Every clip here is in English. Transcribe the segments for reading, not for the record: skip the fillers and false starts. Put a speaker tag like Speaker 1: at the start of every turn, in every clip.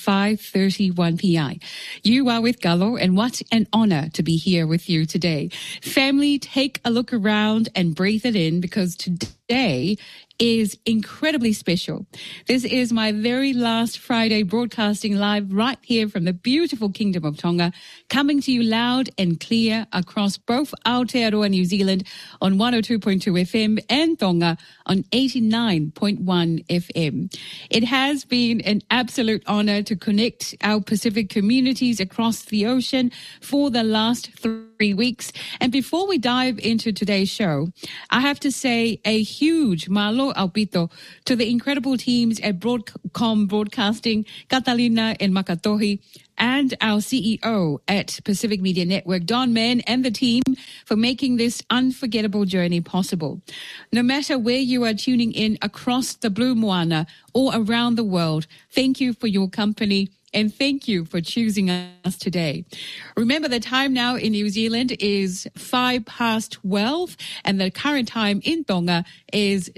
Speaker 1: 5:31 p.m. You are with Gallo, and what an honor to be here with you today. Family, take a look around and breathe it in, because today is incredibly special. This is my very last Friday broadcasting live right here from the beautiful Kingdom of Tonga, coming to you loud and clear across both Aotearoa, New Zealand on 102.2 FM and Tonga on 89.1 FM. It has been an absolute honor to connect our Pacific communities across the ocean for the last 3 weeks. And before we dive into today's show, I have to say a huge malo Alpito to the incredible teams at Broadcom Broadcasting, Catalina and Makatohi, and our CEO at Pacific Media Network, Don Mann, and the team for making this unforgettable journey possible. No matter where you are tuning in across the Blue Moana or around the world, thank you for your company. And thank you for choosing us today. Remember, the time now in New Zealand is 12:05, and the current time in Tonga is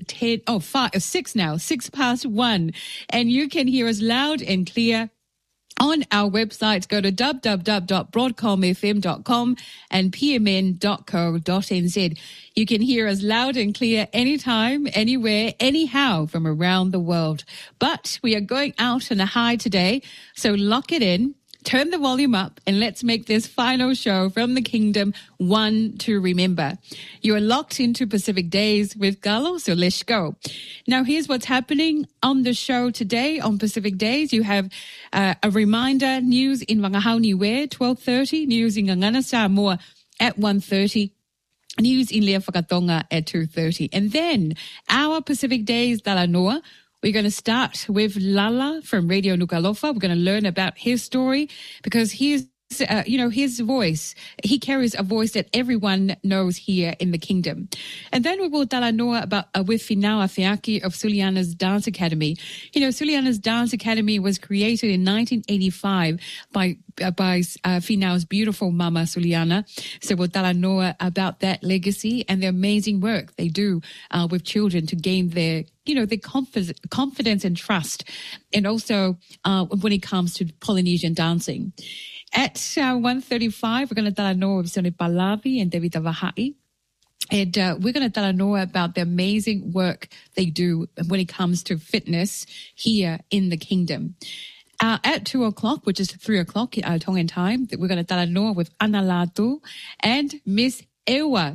Speaker 1: 6:01. And you can hear us loud and clear on our website. Go to www.broadcomfm.com and pmn.co.nz. You can hear us loud and clear anytime, anywhere, anyhow from around the world. But we are going out on a high today, so lock it in, turn the volume up, and let's make this final show from the Kingdom one to remember. You are locked into Pacific Days with Gallo, so let's go. Now, here's what's happening on the show today on Pacific Days. You have a reminder, news in Wangahau Niue, 12:30, news in Ngangana Samoa at 1:30. News in Lea Whakatonga at 2:30. And then our Pacific Days Talanoa, we're going to start with Lala from Radio Nuku'alofa. We're going to learn about his story, because his voice, he carries a voice that everyone knows here in the Kingdom. And then we will talanoa about with Finau Afeaki of Suliana's Dance Academy. You know, Suliana's Dance Academy was created in 1985 by Finau's beautiful mama, Suliana. So we'll talanoa about that legacy and the amazing work they do with children to gain their confidence and trust, and also when it comes to Polynesian dancing. At 1:35, we're going to talanoa with Sone Palavi and Devita Vahai. And we're going to talanoa about the amazing work they do when it comes to fitness here in the Kingdom. At 2 o'clock, which is 3 o'clock Tongan time, we're going to talanoa with Ana Latu and Miss Ewa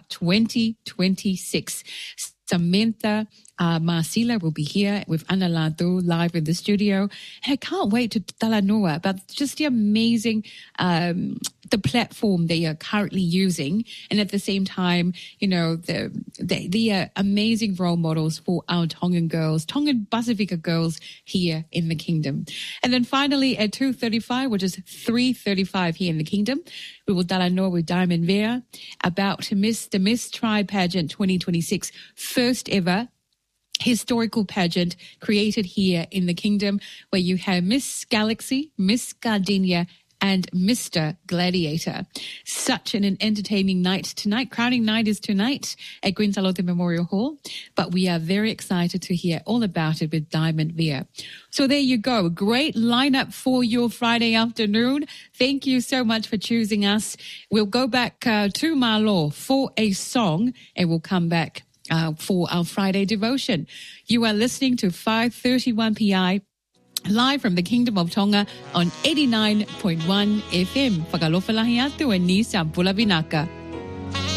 Speaker 1: 2026. Samantha Marcila will be here with Ana Latu live in the studio. And I can't wait to talanoa about just the amazing the platform they are currently using, and at the same time, the amazing role models for our Tongan girls, Tongan Pasifika girls here in the Kingdom. And then finally at 2:35, which is 3:35 here in the Kingdom, we will talanoa with Diamond Vea about the Miss Tribe Pageant 2026, first ever historical pageant created here in the Kingdom, where you have Miss Galaxy, Miss Gardenia, and Mr. Gladiator. Such an entertaining night tonight. Crowning night is tonight at Queen Salote Memorial Hall, but we are very excited to hear all about it with Diamond Vea. So there you go. Great lineup for your Friday afternoon. Thank you so much for choosing us. We'll go back to Malo for a song, and we'll come back for our Friday devotion. You are listening to 5:31 p.m. live from the Kingdom of Tonga on 89.1 FM. Whakalofa lahi atu e ni Sampula Vinaka.